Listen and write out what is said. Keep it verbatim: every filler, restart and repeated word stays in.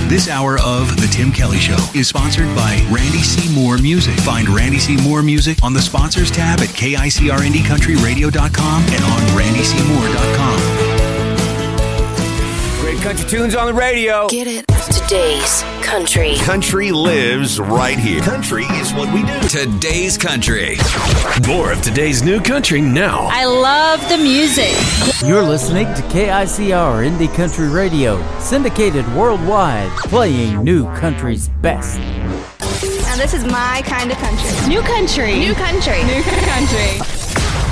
This hour of The Tim Kelly Show is sponsored by Randy C. Moore Music. Find Randy C. Moore Music on the Sponsors tab at K I C R N D country radio dot com and on randy c moore dot com. Great country tunes on the radio. Get it. Today's country. Country lives right here. Country is what we do. Today's country. More of today's new country now. I love the music. You're listening to K I C R Indie Country Radio, syndicated worldwide, playing new country's best. Now this is my kind of country. New country. New country. New country.